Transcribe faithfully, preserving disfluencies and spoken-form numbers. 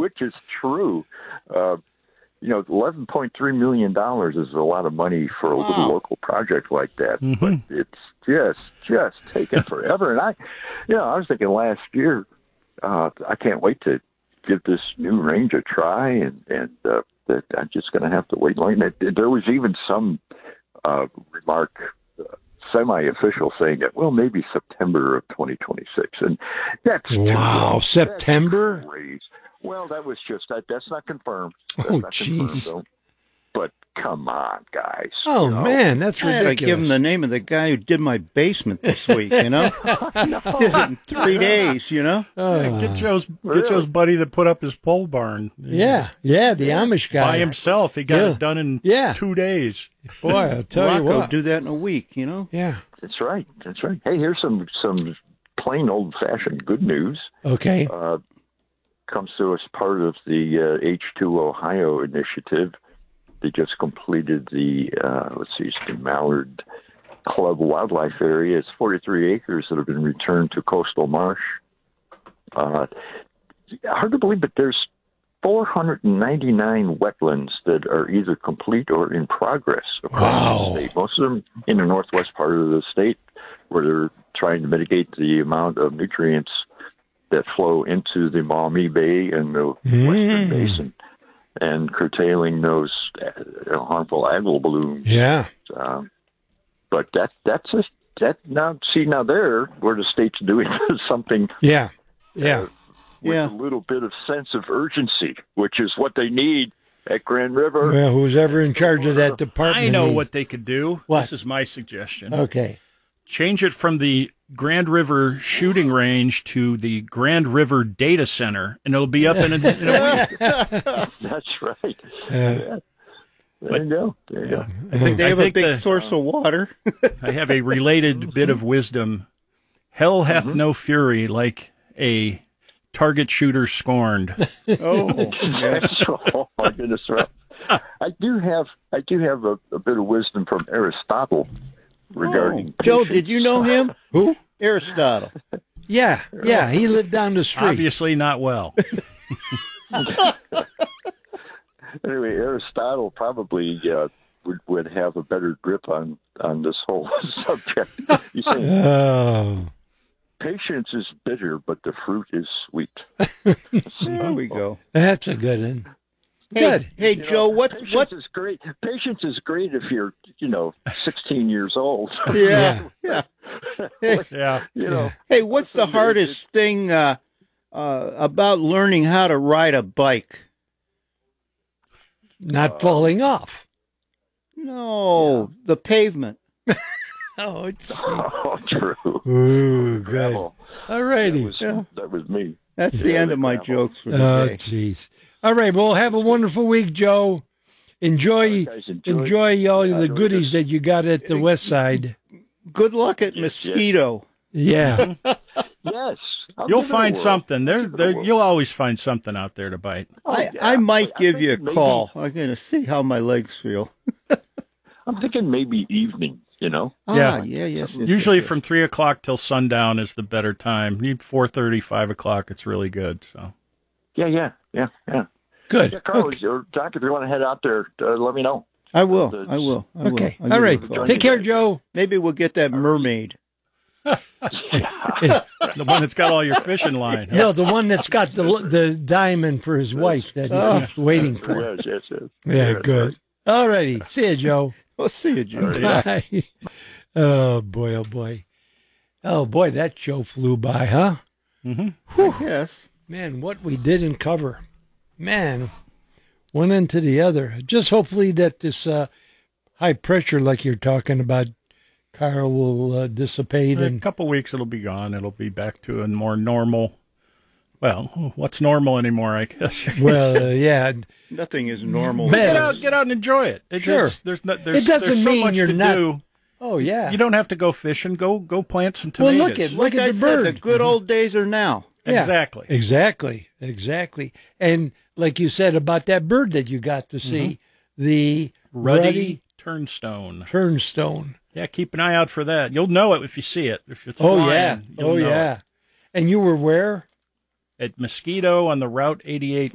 which is true. Uh, you know, eleven point three million dollars is a lot of money for a Wow. little local project like that, Mhm. but it's just, just taking forever. And I, you know, I was thinking last year, uh, I can't wait to give this new range a try, and, and uh, that I'm just going to have to wait long. There was even some uh, remark, uh, semi-official, saying that, well, maybe September of twenty twenty-six, and that's too Wow, long. September? That's crazy. Well, that was just that. That's not confirmed. That's Oh, not confirmed, jeez. though. But come on, guys. Oh, you know? man, that's I had to ridiculous. give him the name of the guy who did my basement this week, you know? Did it in three days, you know? Yeah, get Joe's Really? get Joe's buddy that put up his pole barn. Yeah, yeah, the Amish guy. By himself. He got Yeah. it done in Yeah. two days. Boy, I'll tell you Rocco what. do that in a week, you know? Yeah. That's right. That's right. Hey, here's some some plain old-fashioned good news. Okay. Uh, comes to us part of the uh, H two Ohio initiative. They just completed the, uh, let's see, it's the Mallard Club Wildlife Area. It's forty-three acres that have been returned to coastal marsh. Uh, hard to believe, but there's four hundred ninety-nine wetlands that are either complete or in progress across Wow. the state. Most of them in the northwest part of the state, where they're trying to mitigate the amount of nutrients that flow into the Maumee Bay and the Western Basin, and curtailing those uh, harmful algal blooms. Yeah. Um, but that that's a, that now see now there where the state's doing something Yeah. Yeah. with Yeah. a little bit of sense of urgency, which is what they need at Grand River. Well, who's ever in charge of that department? I know needs- what they could do. What? This is my suggestion. Okay. Change it from the Grand River shooting range to the Grand River Data Center, and it'll be up in a, in a week. That's right. Yeah. There you go. There you go. I think, They I have a think big the- source of water. I have a related bit of wisdom. Hell hath no fury like a target shooter scorned. Oh, yeah. Oh my goodness! Right. I do have I do have a, a bit of wisdom from Aristotle regarding Oh. Joe, patience. did you know him? Who? Aristotle. Yeah. Yeah. He lived down the street. Obviously not well. Anyway, Aristotle probably uh, would would have a better grip on on this whole subject. He said, Oh. "Patience is bitter, but the fruit is sweet." There we go. That's a good one. Hey, Good. hey You know, Joe, what patience what is great. Patience is great if you're, you know, sixteen years old. Yeah. Yeah. Yeah. you know, Hey, what's the Listen, it- hardest thing uh, uh, about learning how to ride a bike? Not falling off. No, the pavement. Oh, it's. oh, true. Ooh, good. Gravel. All That righty. was, Yeah. that was me. That's the Yeah, end the of my gravel. jokes for the Oh, day. jeez. All right. Well, have a wonderful week, Joe. Enjoy, Guys, enjoy. enjoy all Yeah, the no, goodies that you got at the west side. Good luck at Yes, Mosquito. Yeah. Yes. I'll You'll give it a find whirl. something. There, Give it a there. whirl. You'll always find something out there to bite. Oh, I, yeah. I might I give think you a maybe- call. I'm going to see how my legs feel. I'm thinking maybe evening, you know? Yeah. Ah, yeah, yes. yes Usually yes, yes. from three o'clock till sundown is the better time. You four thirty, five o'clock. It's really good. So Yeah, yeah, yeah, yeah. Good. Yeah, Carl, Okay. or Doc, if you want to head out there, uh, let me know. I will. The- I will. I will. Okay. I'll All give right. you a call. Take care, Joe. Maybe we'll get that mermaid. the one that's got all your fish in line. No, the one that's got the the diamond for his wife that he keeps waiting for. Yes, yes, yes. Yeah, good. All righty. See you, Joe. We'll see you, Joe. Bye. Oh, boy, oh, boy. Oh, boy, that show flew by, huh? Yes. Man, what we didn't cover. Man, one end to the other. Just hopefully that this uh, high pressure, like you're talking about, Carl, will uh, dissipate. In a And couple weeks, it'll be gone. It'll be back to a more normal. Well, what's normal anymore? I guess. well, uh, yeah, Nothing is normal. Man. get out, get out and enjoy it. It Sure. just- there's no, there's, It doesn't there's so mean much you're to not- do. oh yeah. You don't have to go fishing. Go go plant some Well, tomatoes. look at- Like Look I the said, the bird. good old days are now. Yeah. Exactly. Exactly, exactly. And like you said about that bird that you got to see, the Ruddy, ruddy turnstone. turnstone. Yeah, keep an eye out for that. You'll know it if you see it. If it's Oh flying, yeah, you'll oh know yeah. it. And you were where? At Mosquito on the Route eighty-eight